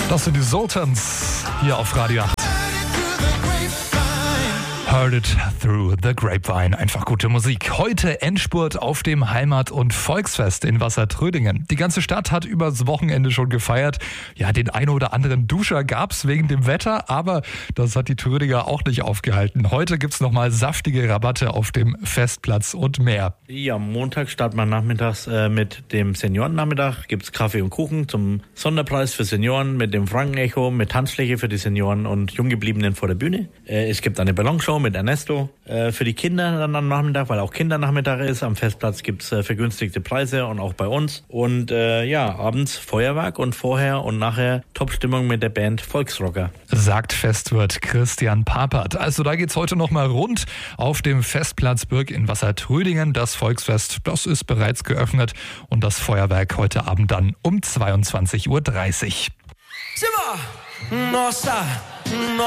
Das sind die Sultans hier auf Radio 8. Heard it through the grapevine. Einfach gute Musik. Heute Endspurt auf dem Heimat- und Volksfest in Wassertrödingen. Die ganze Stadt hat übers Wochenende schon gefeiert. Ja, den ein oder anderen Duscher gab's wegen dem Wetter, aber das hat die Trödinger auch nicht aufgehalten. Heute gibt's nochmal saftige Rabatte auf dem Festplatz und mehr. Ja, Montag starten wir nachmittags mit dem Seniorennachmittag. Gibt's Kaffee und Kuchen zum Sonderpreis für Senioren mit dem Frankenecho, mit Tanzfläche für die Senioren und Junggebliebenen vor der Bühne. Es gibt eine Ballonshow mit Ernesto. Für die Kinder dann am Nachmittag, weil auch Kindernachmittag ist. Am Festplatz gibt's vergünstigte Preise und auch bei uns. Und abends Feuerwerk und vorher und nachher Top-Stimmung mit der Band Volksrocker. Sagt Festwirt Christian Papert. Also da geht's heute nochmal rund auf dem Festplatz Birk in Wassertrödingen. Das Volksfest, das ist bereits geöffnet und das Feuerwerk heute Abend dann um 22:30 Uhr.